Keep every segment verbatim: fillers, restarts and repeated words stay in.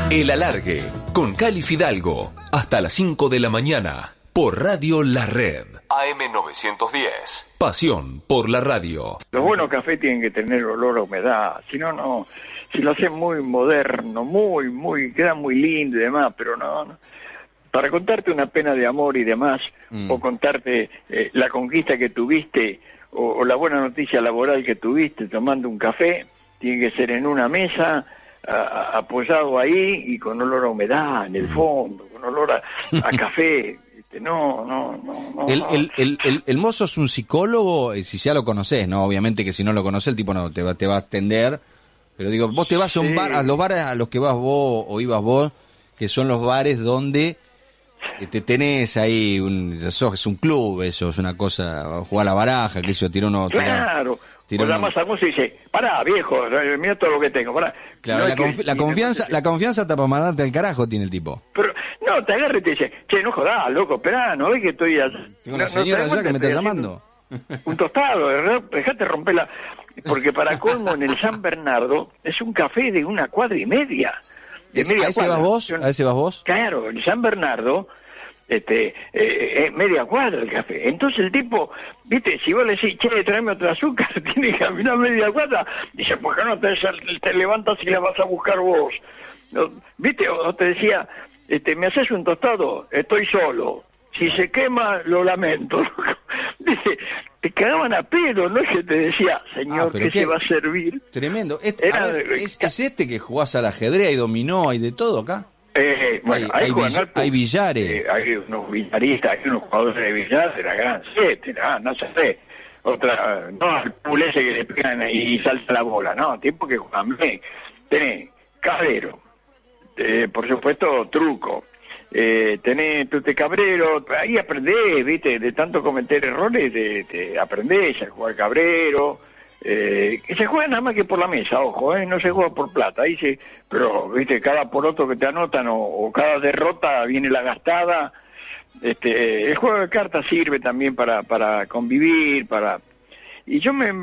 El Alargue, con Cali Fidalgo, hasta las cinco de la mañana, por Radio La Red. A M novecientos diez. Pasión por la radio. Los buenos cafés tienen que tener olor a humedad, si no, no. Si lo hacen muy moderno, muy, muy, queda muy lindo y demás, pero no, no. Para contarte una pena de amor y demás, mm. o contarte eh, la conquista que tuviste, o, o la buena noticia laboral que tuviste tomando un café, tiene que ser en una mesa, a, a, apoyado ahí y con olor a humedad en el fondo, con olor a, a café. No, no, no. no el, no. El, el, el, el mozo es un psicólogo, si ya lo conocés, ¿no? Obviamente que si no lo conocés, el tipo no te va, te va a atender. Pero digo, vos te vas a un sí. bar, a los bares a los que vas vos o ibas vos, que son los bares donde te tenés ahí, un, eso es un club, eso es una cosa, jugar a la baraja, que eso, tiró uno... Claro. Tiró Pues la más hermosa dice, pará, viejo, mira todo lo que tengo, pará. Claro, no la, confi- que, la confianza la confianza está para mandarte al carajo, tiene el tipo. Pero, no, te agarra y te dice, che, no jodás, loco, esperá, ¿no ves que estoy allá? Tengo una no, señora no allá que me está llamando. Un tostado, ¿verdad? Dejate romper la... Porque para colmo, en el San Bernardo, es un café de una cuadra y media. De Es, media ¿A ese cuadra. vas vos? ¿A ese vas vos? Claro, en San Bernardo... este eh, eh, media cuadra el café. Entonces el tipo, viste, si vos le decís, che, tráeme otro azúcar, tiene que caminar media cuadra, dice, ¿por qué no te, te levantas y la vas a buscar vos? ¿No? Viste, o te decía, este, ¿me haces un tostado? Estoy solo. Si se quema, lo lamento. Dice, te cagaban a pedo, no es que te decía, señor, ah, ¿qué, ¿qué se va a servir? Tremendo. Este, Era, a ver, ¿es, ¿Es este que jugás al ajedrez y dominó y de todo acá? Eh, bueno, hay, hay, juegan vill- alto, hay billares. eh, hay unos billaristas, hay unos jugadores de billar de la gran siete, no, no sé. Otra, no al pool ese que le pegan y salta la bola, no, tipo que juegan bien. Tenés cabrero, eh, por supuesto truco, eh, tenés tute cabrero, ahí aprendés, viste, de tanto cometer errores, de, de aprendés a jugar cabrero. Eh, que se juega nada más que por la mesa, ojo, eh, no se juega por plata, ahí se, pero viste, cada poroto que te anotan o, o cada derrota viene la gastada. Este, el juego de cartas sirve también para para convivir, para y yo me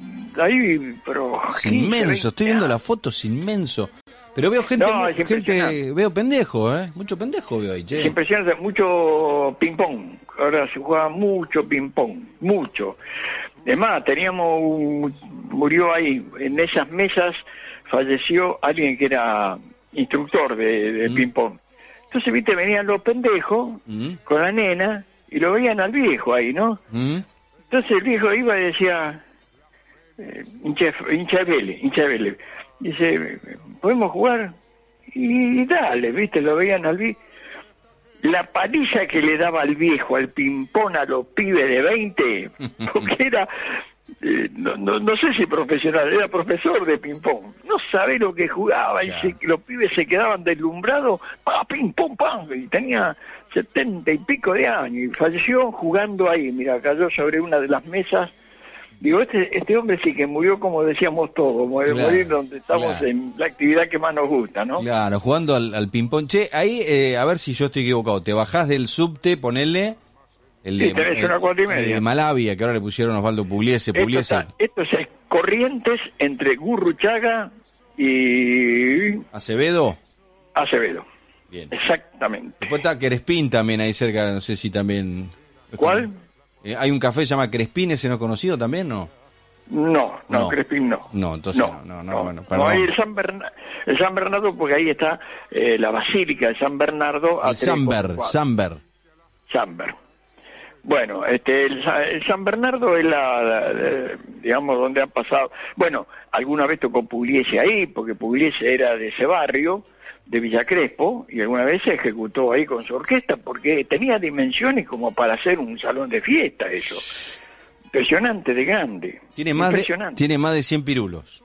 ahí, pero es inmenso, estoy viendo la foto, es inmenso. Pero veo gente, no, gente, veo pendejo, eh, mucho pendejo veo ahí, che. Es impresionante, mucho ping pong. Ahora se juega mucho ping pong, mucho. Además, teníamos un, murió ahí, en esas mesas falleció alguien que era instructor de, de mm. ping pong. Entonces, viste, venían los pendejos mm. con la nena y lo veían al viejo ahí, ¿no? Mm. Entonces el viejo iba y decía, eh, hincha, hincha Vélez, hincha Vélez. Dice, ¿podemos jugar? Y dale, viste, lo veían al viejo. La paliza que le daba al viejo al ping-pong a los pibes de veinte, porque era, eh, no, no, no sé si profesional, era profesor de ping-pong, no sabe lo que jugaba, claro. Y se, los pibes se quedaban deslumbrados, pa, ping-pong, pam, y tenía setenta y pico de años, y falleció jugando ahí, mira, cayó sobre una de las mesas. Digo, este este hombre sí que murió como decíamos todos, morir, claro, morir donde estamos, claro, en la actividad que más nos gusta, ¿no? Claro, jugando al, al ping-pong. Che, ahí, eh, a ver si yo estoy equivocado, te bajás del subte, ponele... El sí, de, tenés una cuarta y media. de Malavia, que ahora le pusieron Osvaldo Pugliese, Pugliese. Esto, está, esto es Corrientes entre Gurruchaga y... ¿Acevedo? Acevedo. Bien. Exactamente. Después está Crespín también ahí cerca, no sé si también... ¿Cuál? Como... Eh, ¿Hay un café que se llama Crespín, ese no conocido también, no? No, no, no. Crespín no. No, entonces no, no, no, no, bueno, perdón. No, hay el San, Berna- el San Bernardo, porque ahí está eh, la Basílica de San Bernardo. El Samber, Samber. Samber. Bueno, este, el, el San Bernardo es la, la, la, digamos, donde han pasado... Bueno, alguna vez tocó Pugliese ahí, porque Pugliese era de ese barrio, de Villa Crespo, y alguna vez se ejecutó ahí con su orquesta, porque tenía dimensiones como para hacer un salón de fiesta, eso. Impresionante de grande. Tiene más de, tiene más de cien pirulos.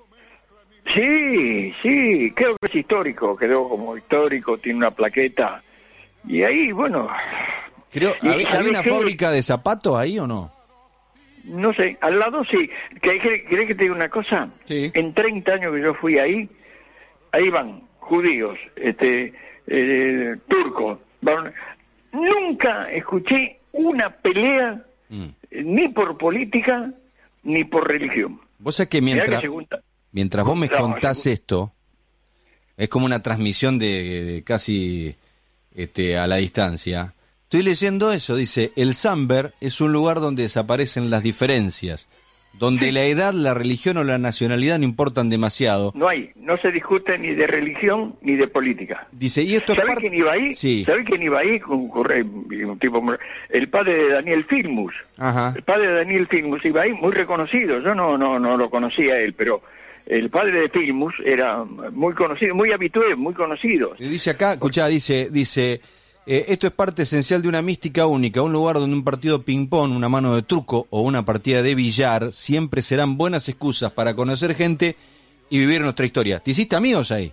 Sí, sí, creo que es histórico, quedó como histórico, tiene una plaqueta. Y ahí, bueno... Creo, ¿Había, ¿había una qué? fábrica de zapatos ahí o no? No sé, al lado sí. ¿Querés que te diga una cosa? Sí. En treinta años que yo fui ahí, ahí van judíos, este, eh, turcos. Van, nunca escuché una pelea, mm. ni por política, ni por religión. Vos sabés que mientras, que mientras vos me no, contás segunda. esto, Es como una transmisión de, de casi este, a la distancia. Estoy leyendo eso, dice, el Samber es un lugar donde desaparecen las diferencias, donde la edad, la religión o la nacionalidad no importan demasiado. No hay, no se discute ni de religión ni de política. Dice, y esto es ¿Sabés parte... quién iba ahí? Sí. ¿Sabés quién iba ahí? Con, con, un tipo, el padre de Daniel Filmus. Ajá. El padre de Daniel Filmus iba ahí, muy reconocido. Yo no, no, no lo conocía a él, pero el padre de Filmus era muy conocido, muy habitué, muy conocido. Y dice acá, escuchá, dice, dice... Eh, esto es parte esencial de una mística única, un lugar donde un partido ping-pong, una mano de truco o una partida de billar siempre serán buenas excusas para conocer gente y vivir nuestra historia. ¿Te hiciste amigos ahí?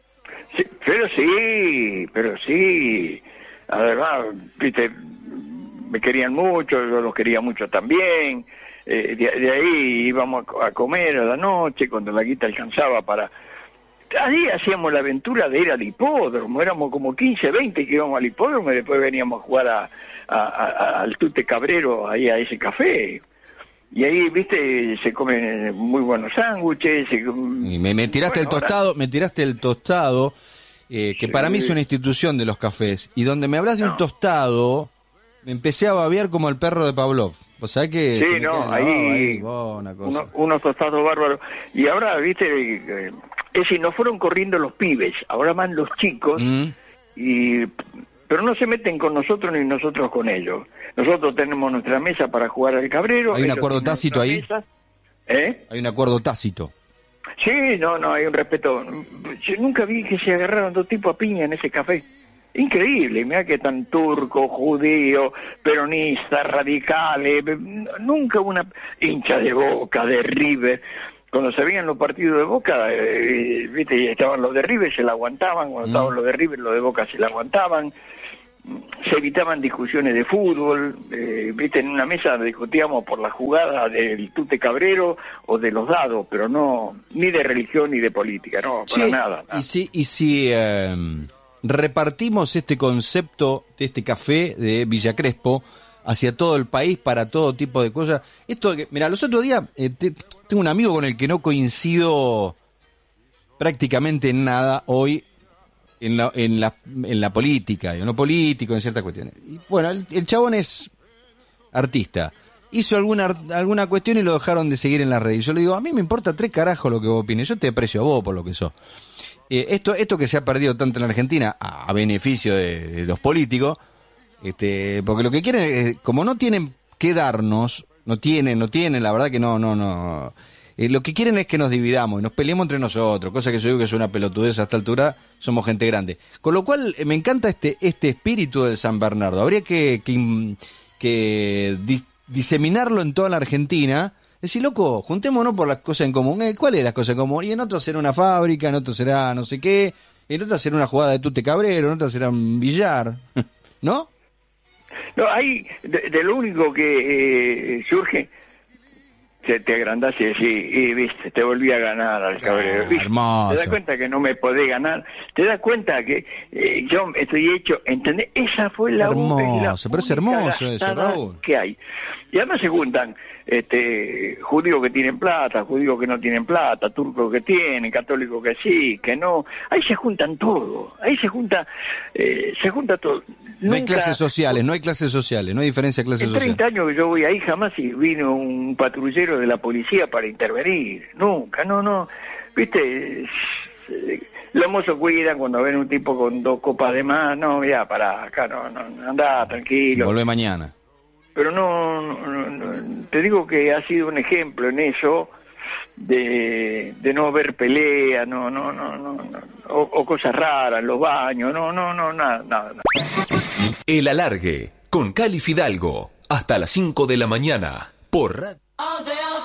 Sí, pero sí, pero sí. Además, viste, me querían mucho, yo los quería mucho también. Eh, de, de ahí íbamos a, a comer a la noche cuando la guita alcanzaba para... Ahí hacíamos la aventura de ir al hipódromo, éramos como quince, veinte que íbamos al hipódromo y después veníamos a jugar a, a, a, al Tute Cabrero, ahí a ese café. Y ahí, viste, se comen muy buenos sándwiches. Se... Y me, me tiraste bueno, el tostado, ahora... me tiraste el tostado, eh, que sí. Para mí es una institución de los cafés. Y donde me hablas de no. un tostado, me empecé a babear como el perro de Pavlov. O sea que... Sí, no, ahí, ahí oh, una cosa. Uno, unos tostados bárbaros. Y ahora, viste... Eh, Es decir, no fueron corriendo los pibes, ahora van los chicos, mm. y pero no se meten con nosotros ni nosotros con ellos. Nosotros tenemos nuestra mesa para jugar al cabrero. ¿Hay un acuerdo tácito ahí? Mesa. ¿Eh? ¿Hay un acuerdo tácito? Sí, no, no, hay un respeto. Yo nunca vi que se agarraron dos tipos a piña en ese café. Increíble, mira que tan turco, judío, peronista, radicales, nunca una hincha de Boca, de River. Cuando se veían los partidos de Boca, eh, viste, estaban los de River, se la aguantaban, cuando mm. estaban los de River, los de Boca se la aguantaban, se evitaban discusiones de fútbol, eh, viste, en una mesa discutíamos por la jugada del Tute Cabrero o de los dados, pero no, ni de religión ni de política, no, sí, para nada. nada. Y si, y si eh, repartimos este concepto de este café de Villa Crespo hacia todo el país para todo tipo de cosas, esto que, mira, los otros días... Eh, te, Tengo un amigo con el que no coincido prácticamente en nada hoy en la, en la, en la política, yo no político, en ciertas cuestiones. Y bueno, el, el chabón es artista. Hizo alguna alguna cuestión y lo dejaron de seguir en las redes. Yo le digo, a mí me importa tres carajos lo que vos opines, yo te aprecio a vos por lo que sos. Eh, esto, esto que se ha perdido tanto en la Argentina, a, a beneficio de, de los políticos, este, porque lo que quieren, es, como no tienen que darnos... No tienen, no tienen, la verdad que no, no, no. Eh, lo que quieren es que nos dividamos y nos peleemos entre nosotros, cosa que yo digo que es una pelotudez a esta altura, somos gente grande. Con lo cual, eh, me encanta este este espíritu del San Bernardo. Habría que, que, que di, diseminarlo en toda la Argentina. Decir, loco, juntémonos por las cosas en común. Eh, ¿Cuál es la cosa en común? Y en otro será una fábrica, en otro será no sé qué, en otro será una jugada de Tute Cabrero, en otro será un billar. ¿No? No, ahí, de, de lo único que eh, surge, se te agrandás y decís, y viste, te volví a ganar al Cabrero. Ah, hermoso. Te das cuenta que no me podés ganar, te das cuenta que eh, yo estoy hecho, ¿entendés? Esa fue la hermoso, pero es hermoso eso, Raúl. Que hay. Y además se juntan este, judíos que tienen plata, judíos que no tienen plata, turcos que tienen, católicos que sí, que no. Ahí se juntan todo, ahí se junta, eh, se junta todo. No Nunca, hay clases sociales, no hay clases sociales, no hay diferencia de clases sociales. En treinta años que yo voy ahí jamás vino un patrullero de la policía para intervenir, nunca, no, no. Viste, los mozos cuidan cuando ven un tipo con dos copas de más, no, ya, pará, acá no, no, andá, tranquilo. Volvé mañana. Pero no, no, no, te digo que ha sido un ejemplo en eso de, de no ver pelea, no, no, no, no, no o, o cosas raras, los baños, no, no, no, nada, nada, nada. El Alargue, con Cali Fidalgo, hasta las cinco de la mañana, por Radio.